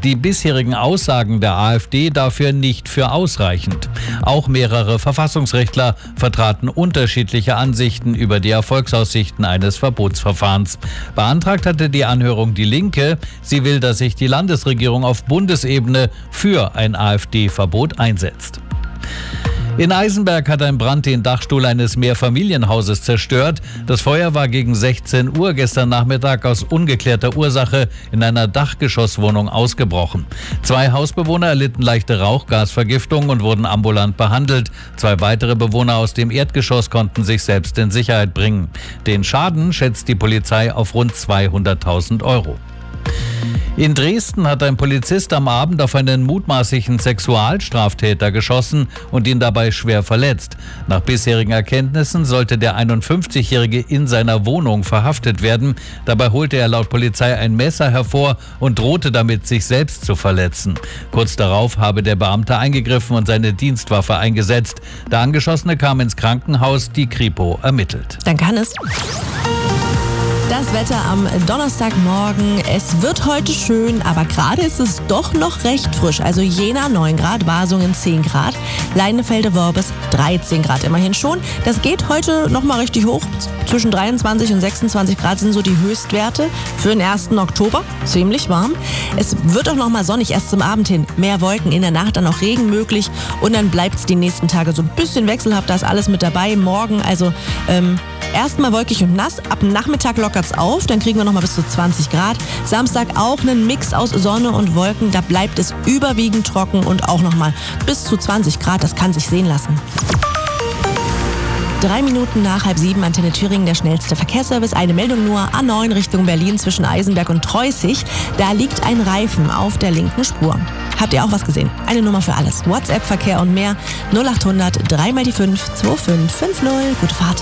die bisherigen Aussagen der AfD dafür nicht für ausreichend. Auch mehrere Verfassungsrechtler vertraten unterschiedliche Ansichten über die Erfolgsaussichten eines Verbotsverfahrens. Beantragt hatte die Anhörung die Linke. Sie will, dass sich die Landesregierung auf Bundesebene für ein AfD-Verbot einsetzt. In Eisenberg hat ein Brand den Dachstuhl eines Mehrfamilienhauses zerstört. Das Feuer war gegen 16 Uhr gestern Nachmittag aus ungeklärter Ursache in einer Dachgeschosswohnung ausgebrochen. 2 Hausbewohner erlitten leichte Rauchgasvergiftung und wurden ambulant behandelt. 2 weitere Bewohner aus dem Erdgeschoss konnten sich selbst in Sicherheit bringen. Den Schaden schätzt die Polizei auf rund 200.000 Euro. In Dresden hat ein Polizist am Abend auf einen mutmaßlichen Sexualstraftäter geschossen und ihn dabei schwer verletzt. Nach bisherigen Erkenntnissen sollte der 51-Jährige in seiner Wohnung verhaftet werden. Dabei holte er laut Polizei ein Messer hervor und drohte damit, sich selbst zu verletzen. Kurz darauf habe der Beamte eingegriffen und seine Dienstwaffe eingesetzt. Der Angeschossene kam ins Krankenhaus, die Kripo ermittelt. Danke, Hannes. Das Wetter am Donnerstagmorgen. Es wird heute schön, aber gerade ist es doch noch recht frisch. Also Jena 9 Grad, Wasungen 10 Grad, Leinefelde-Worbis 13 Grad immerhin schon. Das geht heute noch mal richtig hoch. Zwischen 23 und 26 Grad sind so die Höchstwerte für den 1. Oktober. Ziemlich warm. Es wird auch noch mal sonnig erst zum Abend hin. Mehr Wolken, in der Nacht dann auch Regen möglich. Und dann bleibt es die nächsten Tage so ein bisschen wechselhaft. Da ist alles mit dabei. Morgen also erstmal wolkig und nass. Ab Nachmittag lockert's auf, dann kriegen wir noch mal bis zu 20 Grad. Samstag auch einen Mix aus Sonne und Wolken. Da bleibt es überwiegend trocken und auch noch mal bis zu 20 Grad. Das kann sich sehen lassen. 3 Minuten nach 6:30, Antenne Thüringen, der schnellste Verkehrsservice. Eine Meldung nur, A9 Richtung Berlin zwischen Eisenberg und Treußig. Da liegt ein Reifen auf der linken Spur. Habt ihr auch was gesehen? Eine Nummer für alles. WhatsApp-Verkehr und mehr. 0800 3x5 2550. Gute Fahrt.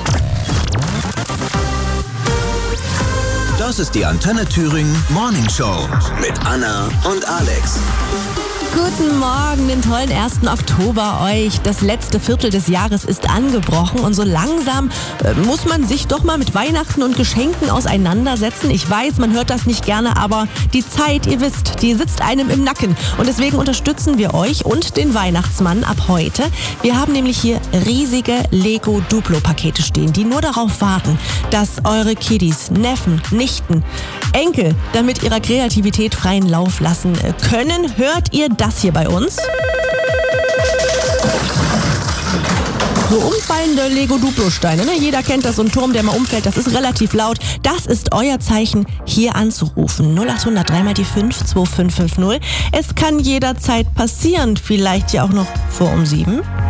Das ist die Antenne Thüringen Morning Show mit Anna und Alex. Guten Morgen, den tollen 1. Oktober euch. Das letzte Viertel des Jahres ist angebrochen und so langsam muss man sich doch mal mit Weihnachten und Geschenken auseinandersetzen. Ich weiß, man hört das nicht gerne, aber die Zeit, ihr wisst, die sitzt einem im Nacken. Und deswegen unterstützen wir euch und den Weihnachtsmann ab heute. Wir haben nämlich hier riesige Lego-Duplo-Pakete stehen, die nur darauf warten, dass eure Kiddies, Neffen, Nichten, Enkel damit ihrer Kreativität freien Lauf lassen können. Hört ihr das hier bei uns? So umfallende Lego-Duplo-Steine, ne? Jeder kennt das, so ein Turm, der mal umfällt, das ist relativ laut. Das ist euer Zeichen, hier anzurufen. 0800 3x5 2550. Es kann jederzeit passieren, vielleicht ja auch noch vor um 7.